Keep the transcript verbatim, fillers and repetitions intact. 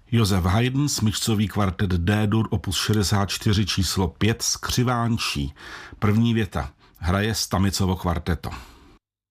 Josef Haydn, smyčcový kvartet D-dur, opus šedesát čtyři, číslo pět, Skřivánčí. První věta. Hraje Stamicovo kvarteto.